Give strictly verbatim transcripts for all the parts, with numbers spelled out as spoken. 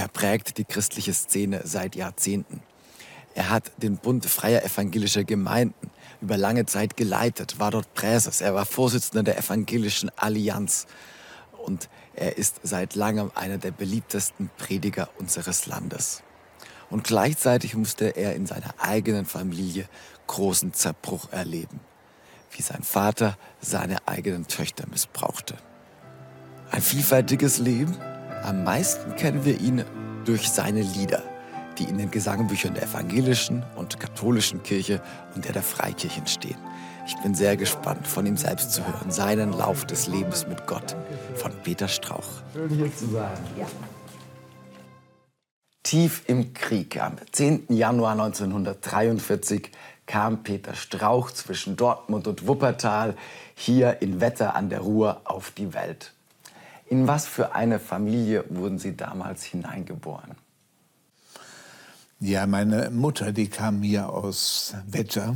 Er prägt die christliche Szene seit Jahrzehnten. Er hat den Bund freier evangelischer Gemeinden über lange Zeit geleitet, war dort Präses, er war Vorsitzender der Evangelischen Allianz und er ist seit langem einer der beliebtesten Prediger unseres Landes. Und gleichzeitig musste er in seiner eigenen Familie großen Zerbruch erleben, wie sein Vater seine eigenen Töchter missbrauchte. Ein vielfältiges Leben, am meisten kennen wir ihn durch seine Lieder, die in den Gesangbüchern der evangelischen und katholischen Kirche und der der Freikirchen stehen. Ich bin sehr gespannt, von ihm selbst zu hören, seinen Lauf des Lebens mit Gott, von Peter Strauch. Schön hier zu sein. Ja. Tief im Krieg, am zehnten Januar neunzehnhundertdreiundvierzig, kam Peter Strauch zwischen Dortmund und Wuppertal hier in Wetter an der Ruhr auf die Welt. In was für eine Familie wurden Sie damals hineingeboren? Ja, meine Mutter, die kam hier aus Wetter.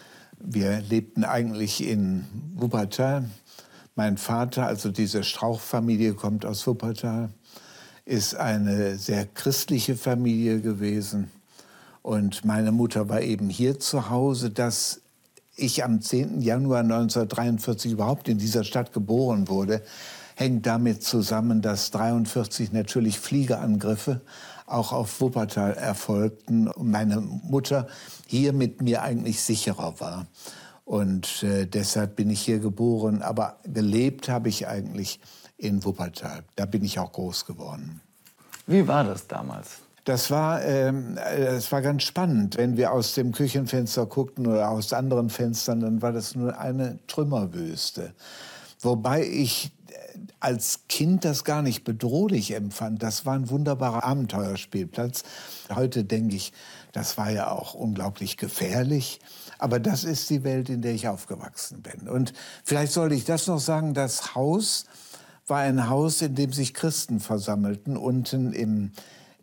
Wir lebten eigentlich in Wuppertal. Mein Vater, also diese Strauch-Familie, kommt aus Wuppertal, ist eine sehr christliche Familie gewesen. Und meine Mutter war eben hier zu Hause. Dass ich am zehnten Januar neunzehnhundertdreiundvierzig überhaupt in dieser Stadt geboren wurde, hängt damit zusammen, dass neunzehnhundertdreiundvierzig natürlich Fliegerangriffe auch auf Wuppertal erfolgten und meine Mutter hier mit mir eigentlich sicherer war. Und äh, deshalb bin ich hier geboren. Aber gelebt habe ich eigentlich in Wuppertal. Da bin ich auch groß geworden. Wie war das damals? Das war, ähm, das war ganz spannend. Wenn wir aus dem Küchenfenster guckten oder aus anderen Fenstern, dann war das nur eine Trümmerwüste. Wobei ich als Kind das gar nicht bedrohlich empfand. Das war ein wunderbarer Abenteuerspielplatz. Heute denke ich, das war ja auch unglaublich gefährlich. Aber das ist die Welt, in der ich aufgewachsen bin. Und vielleicht sollte ich das noch sagen, das Haus war ein Haus, in dem sich Christen versammelten. Unten im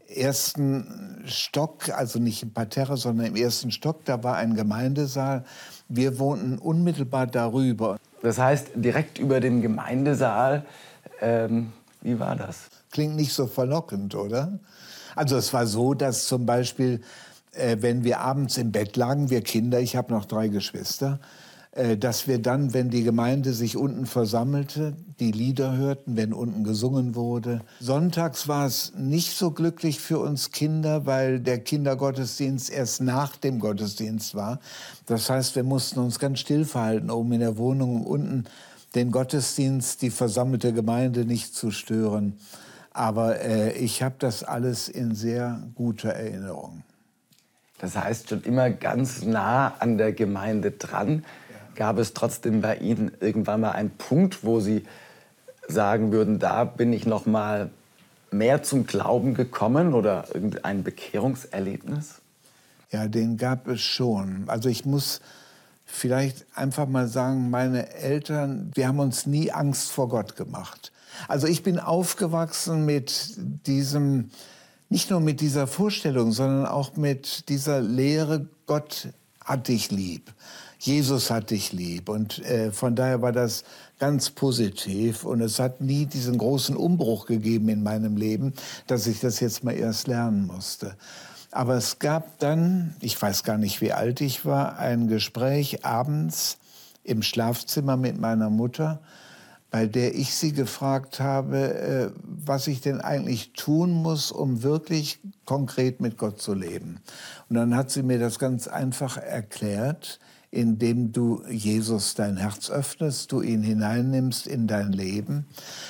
ersten Stock, also nicht im Parterre, sondern im ersten Stock, da war ein Gemeindesaal. Wir wohnten unmittelbar darüber. Das heißt, direkt über dem Gemeindesaal, ähm, wie war das? Klingt nicht so verlockend, oder? Also es war so, dass zum Beispiel, äh, wenn wir abends im Bett lagen, wir Kinder, ich habe noch drei Geschwister, äh, dass wir dann, wenn die Gemeinde sich unten versammelte, die Lieder hörten, wenn unten gesungen wurde. Sonntags war es nicht so glücklich für uns Kinder, weil der Kindergottesdienst erst nach dem Gottesdienst war. Das heißt, wir mussten uns ganz still verhalten, um in der Wohnung unten den Gottesdienst, die versammelte Gemeinde nicht zu stören. Aber äh, ich habe das alles in sehr guter Erinnerung. Das heißt, schon immer ganz nah an der Gemeinde dran. Gab es trotzdem bei Ihnen irgendwann mal einen Punkt, wo Sie sagen würden, da bin ich noch mal mehr zum Glauben gekommen oder irgendein Bekehrungserlebnis? Ja, den gab es schon. Also ich muss vielleicht einfach mal sagen, meine Eltern, wir haben uns nie Angst vor Gott gemacht. Also ich bin aufgewachsen mit diesem, nicht nur mit dieser Vorstellung, sondern auch mit dieser Lehre, Gott hat dich lieb. Jesus hat dich lieb und äh, von daher war das ganz positiv und es hat nie diesen großen Umbruch gegeben in meinem Leben, dass ich das jetzt mal erst lernen musste. Aber es gab dann, ich weiß gar nicht, wie alt ich war, ein Gespräch abends im Schlafzimmer mit meiner Mutter, bei der ich sie gefragt habe, äh, was ich denn eigentlich tun muss, um wirklich konkret mit Gott zu leben. Und dann hat sie mir das ganz einfach erklärt, indem du Jesus dein Herz öffnest, du ihn hineinnimmst in dein Leben.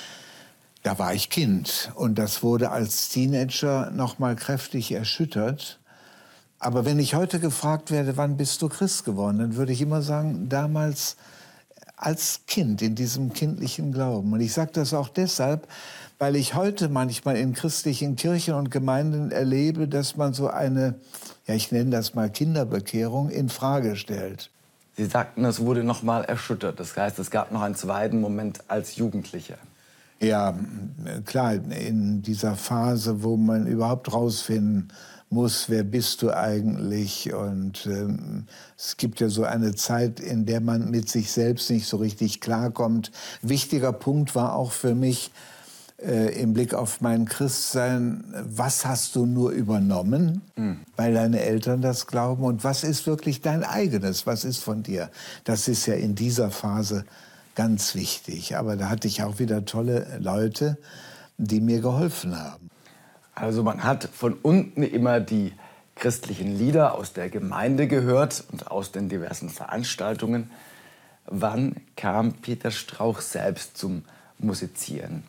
Da war ich Kind und das wurde als Teenager noch mal kräftig erschüttert. Aber wenn ich heute gefragt werde, wann bist du Christ geworden, dann würde ich immer sagen, damals als Kind, in diesem kindlichen Glauben. Und ich sage das auch deshalb, weil ich heute manchmal in christlichen Kirchen und Gemeinden erlebe, dass man so eine, ja, ich nenne das mal Kinderbekehrung, in Frage stellt. Sie sagten, es wurde noch mal erschüttert. Das heißt, es gab noch einen zweiten Moment als Jugendlicher. Ja, klar, in dieser Phase, wo man überhaupt rausfinden muss, wer bist du eigentlich? Und ähm, es gibt ja so eine Zeit, in der man mit sich selbst nicht so richtig klarkommt. Wichtiger Punkt war auch für mich, äh, im Blick auf mein Christsein, was hast du nur übernommen, mhm. weil deine Eltern das glauben, und was ist wirklich dein eigenes, was ist von dir? Das ist ja in dieser Phase ganz wichtig. Aber da hatte ich auch wieder tolle Leute, die mir geholfen haben. Also man hat von unten immer die christlichen Lieder aus der Gemeinde gehört und aus den diversen Veranstaltungen. Wann kam Peter Strauch selbst zum Musizieren?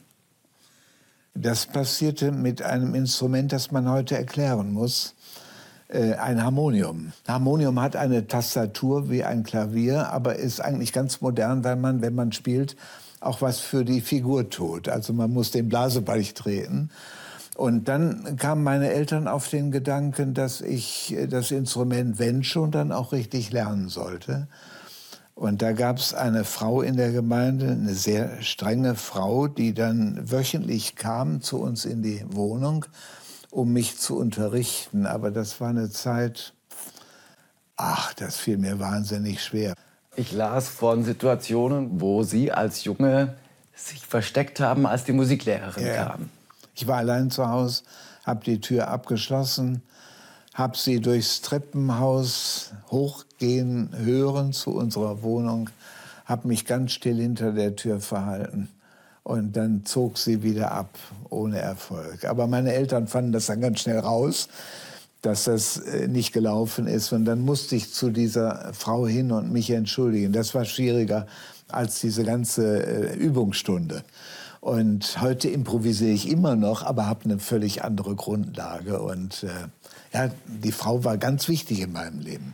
Das passierte mit einem Instrument, das man heute erklären muss, äh, ein Harmonium. Ein Harmonium hat eine Tastatur wie ein Klavier, aber ist eigentlich ganz modern, weil man, wenn man spielt, auch was für die Figur tut. Also man muss den Blasebalg treten. Und dann kamen meine Eltern auf den Gedanken, dass ich das Instrument, wenn schon, dann auch richtig lernen sollte. Und da gab es eine Frau in der Gemeinde, eine sehr strenge Frau, die dann wöchentlich kam zu uns in die Wohnung, um mich zu unterrichten. Aber das war eine Zeit, ach, das fiel mir wahnsinnig schwer. Ich las von Situationen, wo Sie als Junge sich versteckt haben, als die Musiklehrerin ja. kam. Ich war allein zu Hause, habe die Tür abgeschlossen, habe sie durchs Treppenhaus hochgehen hören zu unserer Wohnung, habe mich ganz still hinter der Tür verhalten. Und dann zog sie wieder ab, ohne Erfolg. Aber meine Eltern fanden das dann ganz schnell raus, dass das nicht gelaufen ist. Und dann musste ich zu dieser Frau hin und mich entschuldigen. Das war schwieriger als diese ganze Übungsstunde. Und heute improvisiere ich immer noch, aber habe eine völlig andere Grundlage. Und äh, ja, die Frau war ganz wichtig in meinem Leben.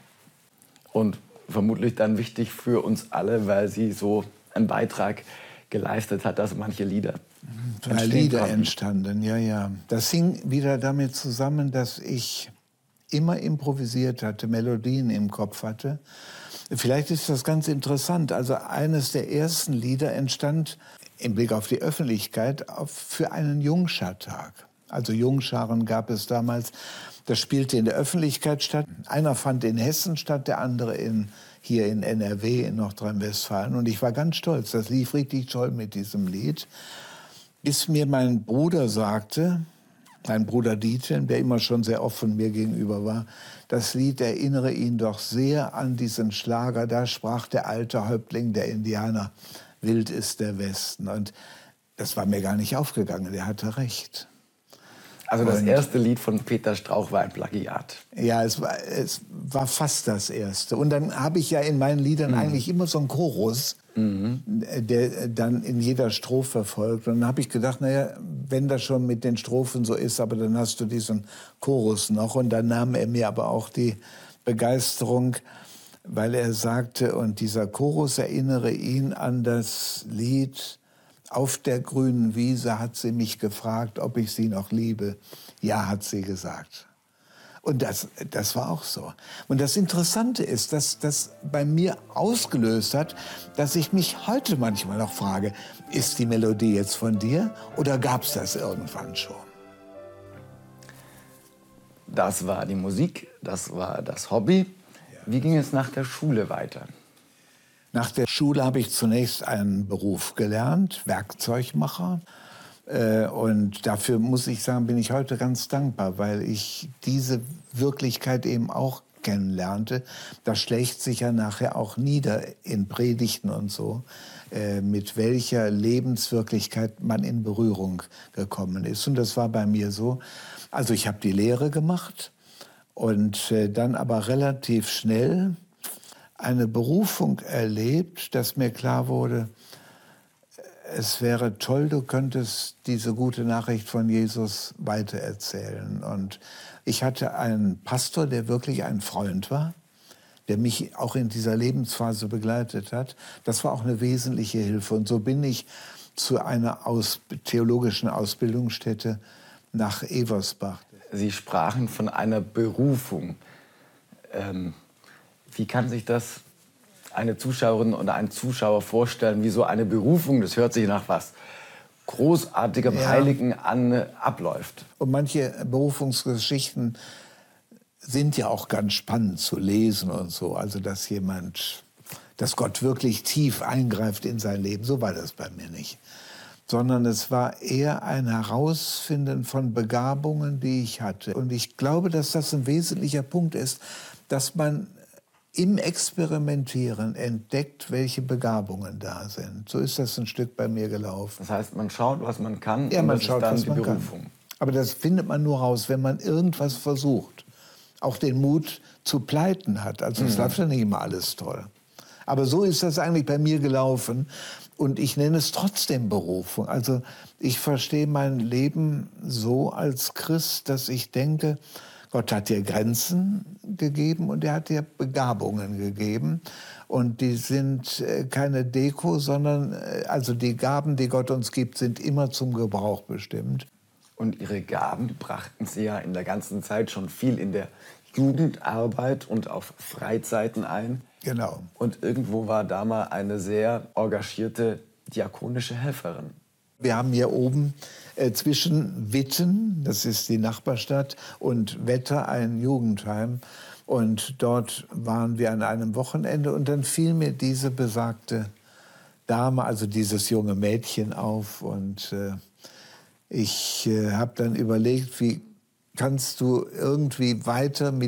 Und vermutlich dann wichtig für uns alle, weil sie so einen Beitrag geleistet hat, dass manche Lieder entstehen Lieder konnten. entstanden, ja, ja. Das hing wieder damit zusammen, dass ich immer improvisiert hatte, Melodien im Kopf hatte. Vielleicht ist das ganz interessant. Also eines der ersten Lieder entstand im Blick auf die Öffentlichkeit auf, für einen Jungschartag. Also Jungscharen gab es damals. Das spielte in der Öffentlichkeit statt. Einer fand in Hessen statt, der andere in, hier in N R W, in Nordrhein-Westfalen. Und ich war ganz stolz. Das lief richtig toll mit diesem Lied. Bis mir mein Bruder sagte, mein Bruder Dieter, der immer schon sehr offen mir gegenüber war, das Lied erinnere ihn doch sehr an diesen Schlager. Da sprach der alte Häuptling der Indianer, wild ist der Westen. Und das war mir gar nicht aufgegangen. Der hatte recht. Also das und, erste Lied von Peter Strauch war ein Plagiat. Ja, es war, es war fast das erste. Und dann habe ich ja in meinen Liedern mhm. eigentlich immer so einen Chorus, mhm. der dann in jeder Strophe folgt. Und dann habe ich gedacht, naja, wenn das schon mit den Strophen so ist, aber dann hast du diesen Chorus noch. Und dann nahm er mir aber auch die Begeisterung, weil er sagte, und dieser Chorus erinnere ihn an das Lied Auf der grünen Wiese hat sie mich gefragt, ob ich sie noch liebe. Ja, hat sie gesagt. Und das, das war auch so. Und das Interessante ist, dass das bei mir ausgelöst hat, dass ich mich heute manchmal noch frage, ist die Melodie jetzt von dir oder gab es das irgendwann schon? Das war die Musik, das war das Hobby. Wie ging es nach der Schule weiter? Nach der Schule habe ich zunächst einen Beruf gelernt, Werkzeugmacher. Und dafür, muss ich sagen, bin ich heute ganz dankbar, weil ich diese Wirklichkeit eben auch kennenlernte. Das schlägt sich ja nachher auch nieder in Predigten und so, mit welcher Lebenswirklichkeit man in Berührung gekommen ist. Und das war bei mir so. Also ich habe die Lehre gemacht und dann aber relativ schnell eine Berufung erlebt, dass mir klar wurde, es wäre toll, du könntest diese gute Nachricht von Jesus weitererzählen. Und ich hatte einen Pastor, der wirklich ein Freund war, der mich auch in dieser Lebensphase begleitet hat. Das war auch eine wesentliche Hilfe. Und so bin ich zu einer Aus- theologischen Ausbildungsstätte nach Eversbach. Sie sprachen von einer Berufung. Ähm Wie kann sich das eine Zuschauerin oder ein Zuschauer vorstellen, wie so eine Berufung, das hört sich nach was Großartigem, ja. Heiligen an, abläuft? Und manche Berufungsgeschichten sind ja auch ganz spannend zu lesen und so. Also, dass jemand, dass Gott wirklich tief eingreift in sein Leben. So war das bei mir nicht. sondern es war eher ein Herausfinden von Begabungen, die ich hatte. Und ich glaube, dass das ein wesentlicher Punkt ist, dass man im Experimentieren entdeckt, welche Begabungen da sind. So ist das ein Stück bei mir gelaufen. Das heißt, man schaut, was man kann, Ja, und man das schaut, ist dann was die man Berufung. kann. Aber das findet man nur raus, wenn man irgendwas versucht. Auch den Mut zu pleiten hat. Also es mhm. läuft ja nicht immer alles toll. Aber so ist das eigentlich bei mir gelaufen. Und ich nenne es trotzdem Berufung. Also ich verstehe mein Leben so als Christ, dass ich denke, Gott hat dir Grenzen gegeben und er hat dir Begabungen gegeben. Und die sind keine Deko, sondern also die Gaben, die Gott uns gibt, sind immer zum Gebrauch bestimmt. Und Ihre Gaben, die brachten Sie ja in der ganzen Zeit schon viel in der Jugendarbeit und auf Freizeiten ein. Genau. Und irgendwo war da mal eine sehr engagierte diakonische Helferin. Wir haben hier oben äh, zwischen Witten, das ist die Nachbarstadt, und Wetter ein Jugendheim. Und dort waren wir an einem Wochenende und dann fiel mir diese besagte Dame, also dieses junge Mädchen auf. Und äh, ich äh, habe dann überlegt, wie kannst du irgendwie weiter mit